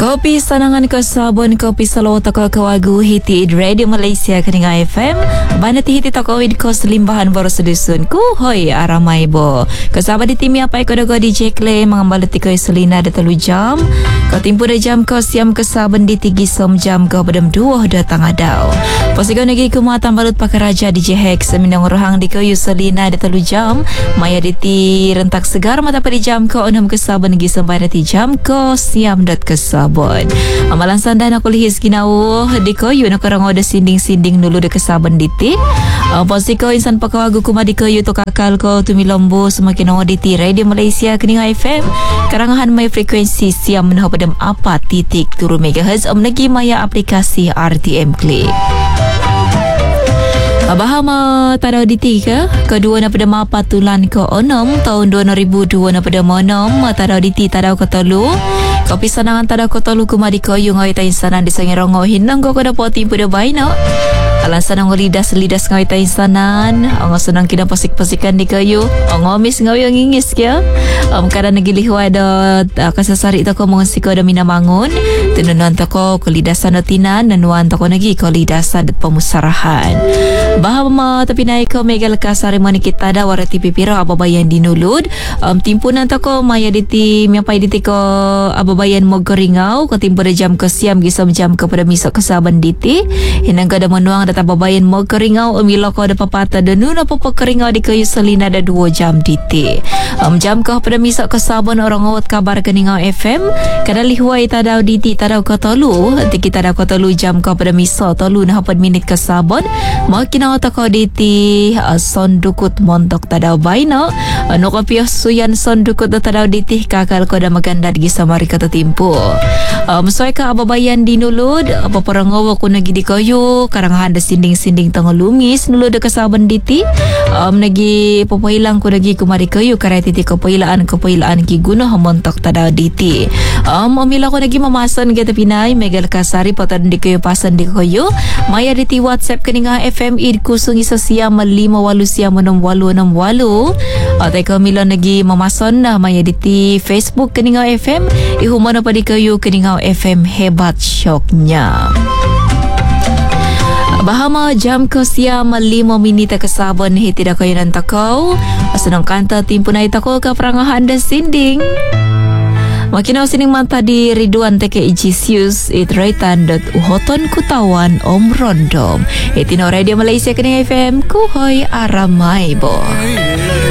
Kopi sanangan ko sabon kopi salawat ko kawagu hiti id Radio Malaysia keninga FM banati hiti tako id ko selimbahan baru sedusun ku hoi aramai bo kasaba di timi apa ko dago DJ Clay mengambalati ko selina de telu jam ko timpu de jam ko siam ke saben di 3 som jam ko bedem 2 datang adau posiko negi ku matan balut pakaraja DJ Hex seminang rohang di ko selina de telu jam maya di ti rentak segar mata pada jam ko 6 ke saben negi sampai di jam ko siam dot ke sabon amalan sandan aku lihis ginau diko yu nak orang ada sinding-sinding dulu de kesaban diti posiko insan pakawagu kuma diko yu to kakal ko tumilombo semakin awak diti Radio Malaysia keninga FM karangahan mai frekuensi siam menah padam apa titik turu megahertz lagi maya aplikasi RTM Click Bahama tadau diti ke kedua na pada mapa tulan ke 6 tahun 2002 na pada monom tadau diti tadau ke telu kopi sanangan tadau ke telu kumadi ko yung ay tayo sanan di sangirongo hinang ko kada poti pada baino alan sanang lidas ngawi tayo sanan ang sanang kinapasik-pasikan di kayo ang omis ngawi ang ingis kya kada nagilihwa do kasasari to ko mongsi ko da minamangon tinunan to ko lidasan no tinan nanuan to ko nagi ko lidasan at pamusarahan bahama tapi naik ko megal kasaremoni kita da warati pipiro ababayan dinulud timpunan to ko maya diti miapai diti ko ababayan mo goringau ko timpo da jam ko siam gisom jam ko pada misok kasaban diti hinang kada menuang data ababayan mo goringau umilo ko da papata denuna popo keringau di kayu selina da 2 jam diti jam ko pada misok kasaban orang awat kabar keningau FM kada lihwai tadau diti tadau ko tolu tiki tadau ko tolu jam ko pada misok tolu na 4 minit kasaban makin tako diti sondukut montok tadau baino no kopi suyan sondukut tadau diti kakal ko da maganda di samari kata timpu musoy ka ababayan dinulud apa parangawa ko nagi di kayo karangahan da sinding-sinding tango lumis nulud da kasaban diti nagi popoilang ko nagi kumari kayo karay titi kapailaan ki guno montok tadau diti umila ko nagi mamasan kita pinay megal kasari patan di kayo pasan di kayo maya diti WhatsApp kaninga FM kusung isa siya malima walu siya manam walu atay kamila nagi mamason na maya diti Facebook kaningaw FM ihumano pa di kayo kaningaw FM hebat syoknya bahama jam ko siya 5 minita kasabon hitida kayo ng takaw asunang kanta timpo na itako kaprangahan da sinding Makinaw sining manta di Ridwan teke Ijisius itraitan dot uhoton kutawan om rondom. Itino Radio Malaysia kening FM kuhoy aramay bo.